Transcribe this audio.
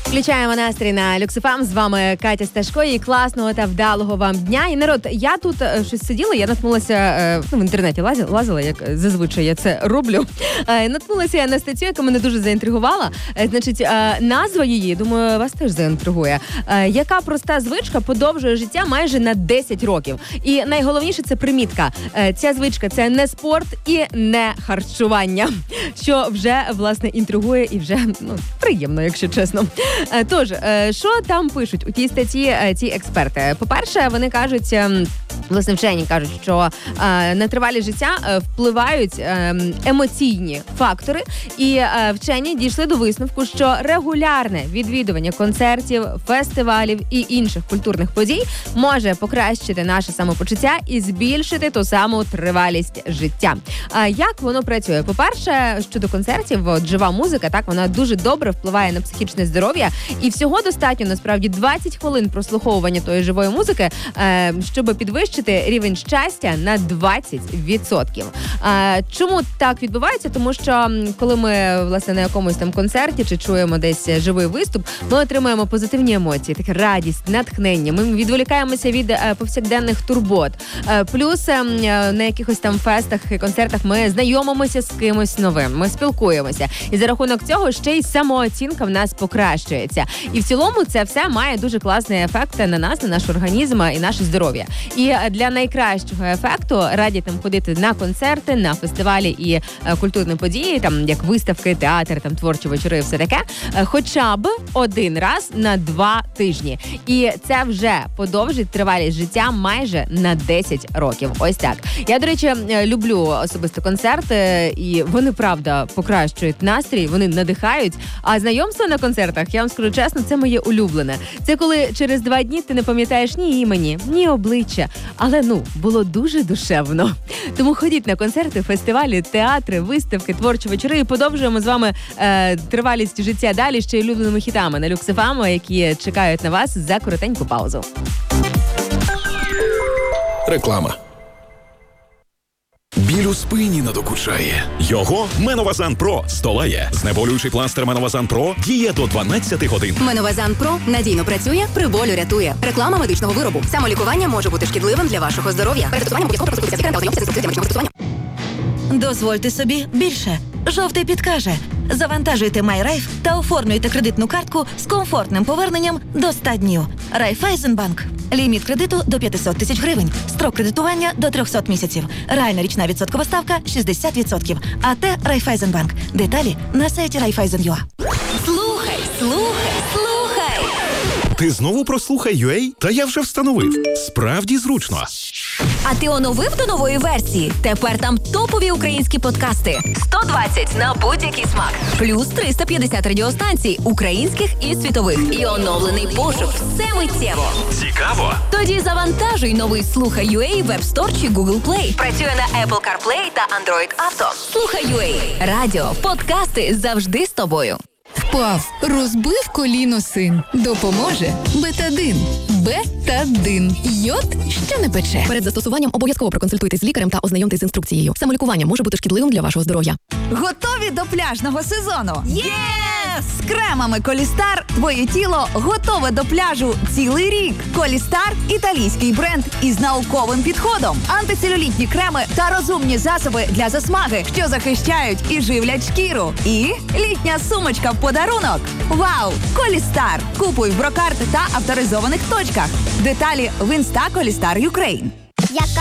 Включаємо настрій на Люкс ФМ. З вами Катя Сташко і класного та вдалого вам дня. І, народ, я тут щось сиділа, я наткнулася, в інтернеті лазила, як зазвичай я це роблю. Наткнулася я на статтю, яка мене дуже заінтригувала. Значить, назва її, думаю, вас теж заінтригує. Яка проста звичка подовжує життя майже на 10 років. І найголовніше – це примітка. Ця звичка – це не спорт і не харчування. Що вже, власне, інтригує і вже приємно, якщо чесно. Тож, що там пишуть у тій статті ці експерти? По-перше, вони кажуть, власне, вчені кажуть, що на тривалість життя впливають емоційні фактори, і вчені дійшли до висновку, що регулярне відвідування концертів, фестивалів і інших культурних подій може покращити наше самопочуття і збільшити ту саму тривалість життя. Як воно працює? По-перше, щодо концертів, от жива музика, так, вона дуже добре впливає на психічне здоров'я, і всього достатньо, насправді, 20 хвилин прослуховування тої живої музики, щоб підвищити рівень щастя на 20%. Чому так відбувається? Тому що, коли ми, власне, на якомусь там концерті чи чуємо десь живий виступ, ми отримуємо позитивні емоції, таке радість, натхнення. Ми відволікаємося від повсякденних турбот. Плюс на якихось там фестах і концертах ми знайомимося з кимось новим, ми спілкуємося. І за рахунок цього ще й самооцінка в нас покращується. І в цілому це все має дуже класний ефект на нас, на наш організм і наше здоров'я. І для найкращого ефекту радять нам ходити на концерти, на фестивалі і культурні події, там як виставки, театр, там творчі вечори, все таке, хоча б один раз на 2 тижні. І це вже подовжить тривалість життя майже на 10 років. Ось так. Я, до речі, люблю особисто концерти, і вони, правда, покращують настрій, вони надихають. А знайомство на концертах, я вам скажу чесно, це моє улюблене. Це коли через 2 дні ти не пам'ятаєш ні імені, ні обличчя, але, було дуже душевно. Тому ходіть на концерти, фестивалі, театри, виставки, творчі вечори і подовжуємо з вами тривалість життя далі ще й улюбленими хітами на Люкс ФМ, які чекають на вас за коротеньку паузу. Реклама. Біль у спині надокучає. Його Меновазан Про здолає. Знеболюючий пластир Меновазан Про діє до 12 годин. Меновазан Про надійно працює, при болю рятує. Реклама медичного виробу. Самолікування може бути шкідливим для вашого здоров'я. Перед застосуванням обов'язково проконсультуйтеся з лікарем та ознайомтеся з інструкцією для медичного застосування. Дозвольте собі більше. Жовтий підкаже. Завантажуйте MyRaiff та оформлюйте кредитну картку з комфортним поверненням до 100 днів. Райфайзенбанк. Ліміт кредиту до 500 тисяч гривень. Строк кредитування до 300 місяців. Реальна річна відсоткова ставка 60%. АТ Райфайзенбанк. Деталі на сайті Raiffeisen.ua. Слухай, слухай, слухай! Ти знову про Слухай.ua? Та я вже встановив. Справді зручно. А ти оновив до нової версії? Тепер там топові українські подкасти. 120 на будь-який смак. Плюс 350 радіостанцій, українських і світових. І оновлений пошук. Все миттєво. Цікаво? Тоді завантажуй новий Слухай.ua в App Store чи Google Play. Працює на Apple CarPlay та Android Auto. Слухай.ua. Радіо, подкасти завжди з тобою. Впав, розбив коліно син. Допоможе Бетадин. Бетадин. Йод, що не пече. Перед застосуванням обов'язково проконсультуйтесь з лікарем та ознайомтесь з інструкцією. Самолікування може бути шкідливим для вашого здоров'я. Готові до пляжного сезону? Єс! З кремами Колістар твоє тіло готове до пляжу цілий рік. Колістар – італійський бренд із науковим підходом. Антицелюлітні креми та розумні засоби для засмаги, що захищають і живлять шкіру. І літня сумочка в подарунок. Вау! Колістар! Купуй в Брокарт та авторизованих точках. Деталі в Інста Колістар Юкрейн.